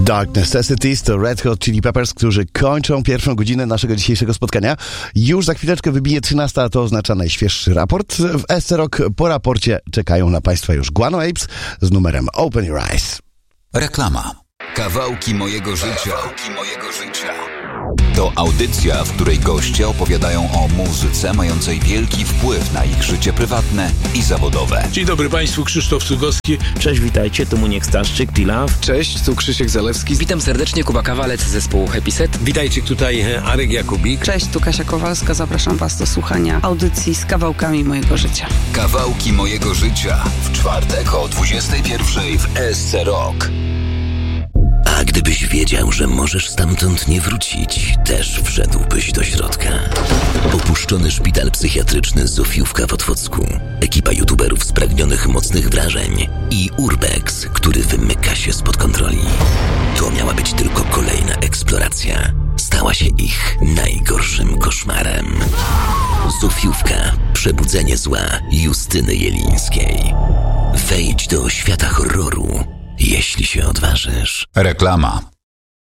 Dark Necessities to Red Hot Chili Peppers, którzy kończą pierwszą godzinę naszego dzisiejszego spotkania. Już za chwileczkę wybije 13, a to oznacza najświeższy raport. W SC Rock po raporcie czekają na Państwa już Guano Apes z numerem Open Your Eyes. Reklama. Kawałki mojego życia. To audycja, w której goście opowiadają o muzyce mającej wielki wpływ na ich życie prywatne i zawodowe. Dzień dobry Państwu, Krzysztof Cugowski. Cześć, witajcie, tu Muniek Staszczyk, T-Love. Cześć, tu Krzysiek Zalewski. Witam serdecznie, Kuba Kawalec z zespołu Happy Set. Witajcie, tutaj Arek Jakubik. Cześć, tu Kasia Kowalska, zapraszam Was do słuchania audycji z kawałkami mojego życia. Kawałki mojego życia w czwartek o 21:00 w SC Rock. A gdybyś wiedział, że możesz stamtąd nie wrócić, też wszedłbyś do środka. Opuszczony szpital psychiatryczny Zofiówka w Otwocku, ekipa youtuberów spragnionych mocnych wrażeń i Urbex, który wymyka się spod kontroli. To miała być tylko kolejna eksploracja. Stała się ich najgorszym koszmarem. Zofiówka. Przebudzenie zła Justyny Jelińskiej. Wejdź do świata horroru, jeśli się odważysz. Reklama.